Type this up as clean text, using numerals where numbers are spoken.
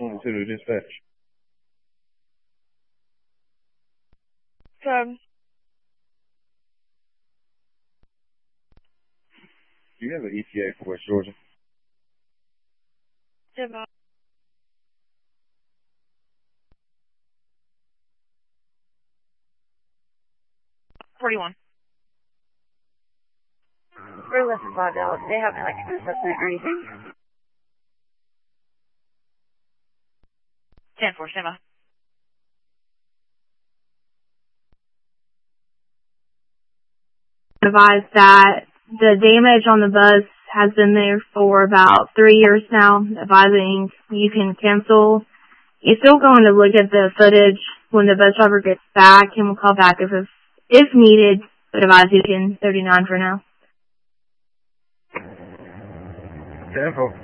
22 to dispatch. So, Do you have an ETA for West Georgia? about 41. We're less than $5. They haven't like an assessment or anything. 10-4, stand by. Advise that the damage on the bus has been there for about 3 years now, advising you can cancel. You're still going to look at the footage when the bus driver gets back, and we'll call back if needed, but advise you can 39 for now. 10-4.